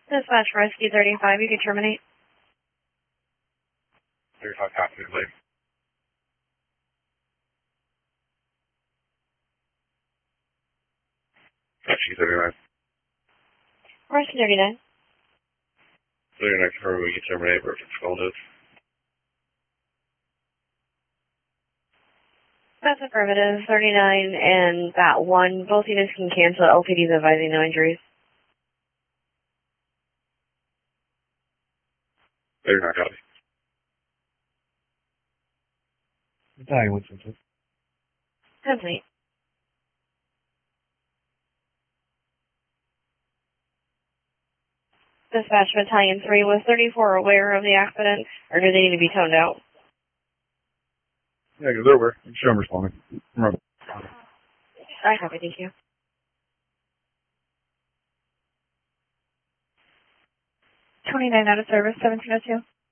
Dispatch Rescue 35, you can terminate. 35 copy, please. Rescue 39. Rescue 39. 39 confirm we can terminate, but it's called it. That's affirmative. 39 and that 1. Both units can cancel. LPD's advising no injuries. 39 copy. Battalion 122. Complete. Dispatch Battalion 3, was 34 aware of the accident, or do they need to be toned out? Yeah, because they're aware. Show them responding. I copy, thank you. 29 out of service, 1702.